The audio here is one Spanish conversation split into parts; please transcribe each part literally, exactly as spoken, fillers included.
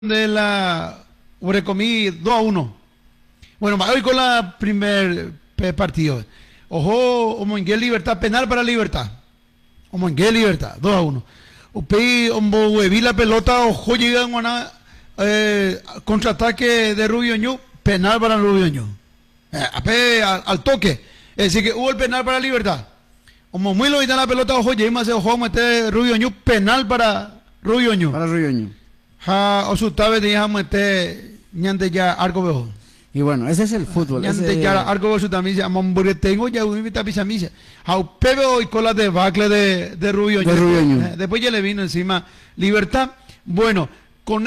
de la Urecomí dos a uno. Bueno, hoy con la primer partido. Ojo, Omongué Libertad, penal para Libertad. Omongué Libertad, dos a uno. Upey, Ombohueví la pelota, ojo, llega en una eh, contraataque de Rubio Ñu, penal para Rubio Ñu. Eh, ape, al, al toque. Es decir, que hubo el penal para Libertad. Como muy lo la pelota, ojo, llega ese ojo, mete Rubio Ñu, penal para Rubio Ñu. Para Rubio Ñu. Ja, osutabe digamos este ñante ya arco bejo. Y bueno, ese es el fútbol. Ñante ese... ya arco bejo también se llama tengo ya un invita pisamisa. Ja, pebe hoy con la debacle de de Rubio de Rubio Ñu. Eh, después ya le vino encima Libertad. Bueno, con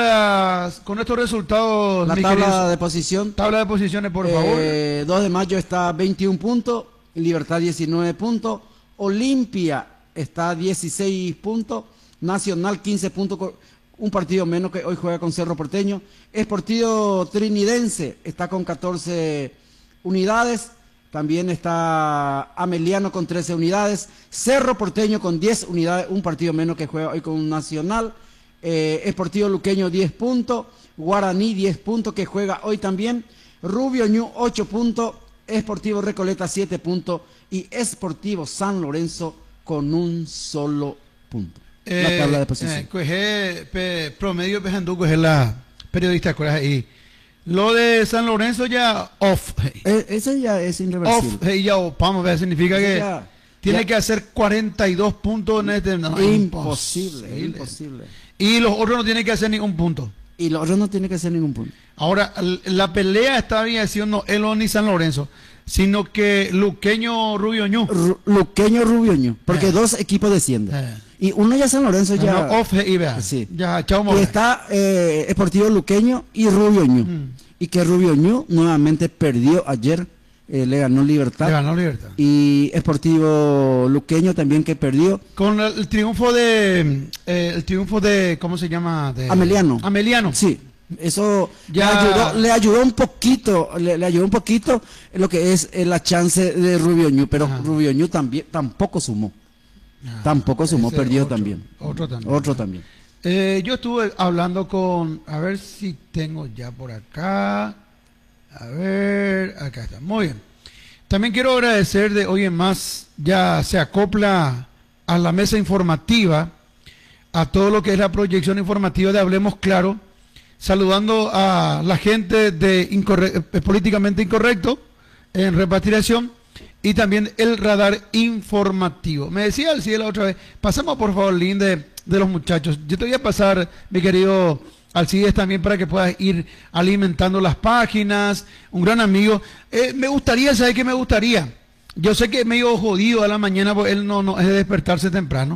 estas con estos resultados, la tabla queridos, de posición. Tabla de posiciones, por eh, favor. dos de mayo está veintiún puntos, Libertad diecinueve puntos, Olimpia está dieciséis puntos, Nacional quince puntos, un partido menos que hoy juega con Cerro Porteño. Esportivo Trinidense está con catorce unidades. También está Ameliano con trece unidades. Cerro Porteño con diez unidades, un partido menos que juega hoy con Nacional. Eh, Esportivo Luqueño diez puntos. Guaraní diez puntos que juega hoy también. Rubio Ñu ocho puntos. Esportivo Recoleta siete puntos. Y Esportivo San Lorenzo con un solo punto. Eh, la tabla de posición. Eh, coge, pe, promedio pejandú, coge la periodista, coge ahí. Lo de San Lorenzo ya off. Eh, ese ya es irreversible. Off, hey, ya vamos a ver, significa ese que ya, tiene ya. que hacer cuarenta y dos puntos en este. No, imposible, imposible, imposible. Y los otros no tienen que hacer ningún punto. Y los otros no tienen que hacer ningún punto. Ahora, la pelea está bien siendo no ni San Lorenzo, sino que Luqueño Rubio Ñu. Ru Luqueño Rubio Ñu, porque eh. dos equipos descienden. Eh. Y uno ya San Lorenzo ya. No, off y vea. Sí. Ya, chao, y está eh, Esportivo Luqueño y Rubio Ñu. Mm. Y que Rubio Ñu nuevamente perdió ayer, eh, le ganó Libertad. Le ganó Libertad. Y Esportivo Luqueño también que perdió. Con el, el triunfo de, eh, el triunfo de, ¿cómo se llama? De, Ameliano. Ameliano. Sí. Eso ya... le, ayudó, le ayudó un poquito, le, le ayudó un poquito en lo que es eh, la chance de Rubio Ñu, pero Ajá. Rubio Ñu también tampoco sumó. Ah, tampoco sumó, perdió otro, también. Otro también. Otro también. Eh, yo estuve hablando con, a ver si tengo ya por acá, a ver, acá está, muy bien. También quiero agradecer de hoy en más, ya se acopla a la mesa informativa, a todo lo que es la proyección informativa de Hablemos Claro, saludando a la gente de incorre Políticamente Incorrecto, en repatriación, y también el radar informativo. Me decía el cielo otra vez, pasamos por favor, link de, de los muchachos. Yo te voy a pasar, mi querido Alcides, también para que puedas ir alimentando las páginas. Un gran amigo. Eh, me gustaría, ¿sabes qué me gustaría? Yo sé que es medio jodido a la mañana, porque él no, no es de despertarse temprano.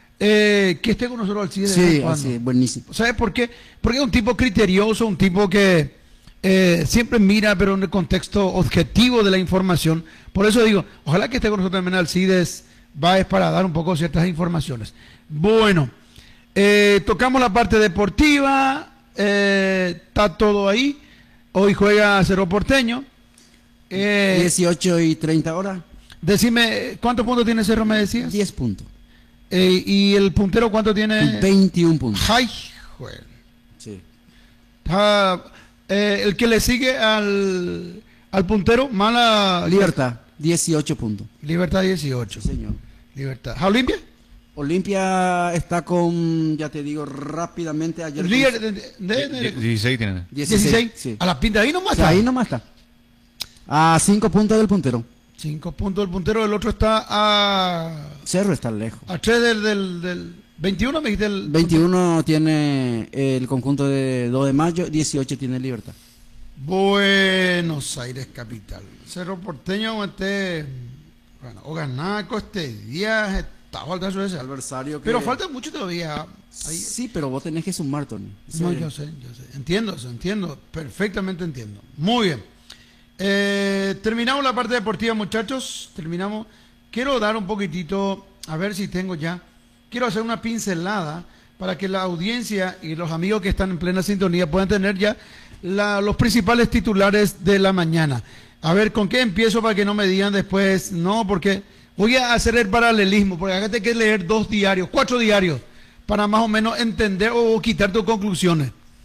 Eh, que esté con nosotros Alcides. Sí, así, buenísimo. ¿Sabes por qué? Porque es un tipo criterioso, un tipo que eh, siempre mira, pero en el contexto objetivo de la información. Por eso digo, ojalá que esté con nosotros también Alcides Báez para dar un poco ciertas informaciones. Bueno, eh, tocamos la parte deportiva, eh, está todo ahí. Hoy juega Cerro Porteño. Eh, dieciocho y treinta horas. Decime, ¿cuántos puntos tiene Cerro, me decías? diez puntos. Eh, ¿Y el puntero cuánto tiene? veintiún puntos. ¡Ay, joder! Sí. Ah, eh, el que le sigue al, al puntero, mala... Libertad, dieciocho puntos. Libertad dieciocho. Sí, señor. Libertad. ¿A Olimpia? Olimpia está con, ya te digo rápidamente, ayer... Líder de, de, de, de, dieciséis tiene. dieciséis. Sí. A la pinta, ahí nomás está. Ahí nomás está. A cinco puntos del puntero. Cinco puntos del puntero, el otro está a... Cerro está lejos. A tres del, del, del veintiuno, me dijiste el... veintiuno tiene el conjunto de dos de mayo, dieciocho tiene Libertad. Buenos Aires capital. Cerro Porteño, este... Bueno, Oganaco, este día está faltando ese adversario que... Pero falta mucho todavía. Ahí... Sí, pero vos tenés que sumar, Tony. No, yo sé, yo sé. Entiendo eso, entiendo. Perfectamente entiendo. Muy bien. Eh, terminamos la parte deportiva, muchachos. Terminamos. Quiero dar un poquitito, a ver si tengo ya. Quiero hacer una pincelada para que la audiencia y los amigos que están en plena sintonía puedan tener ya la, los principales titulares de la mañana. A ver, ¿con qué empiezo para que no me digan después? No, porque voy a hacer el paralelismo, porque acá hay que leer dos diarios, cuatro diarios, para más o menos entender o quitar tus conclusiones.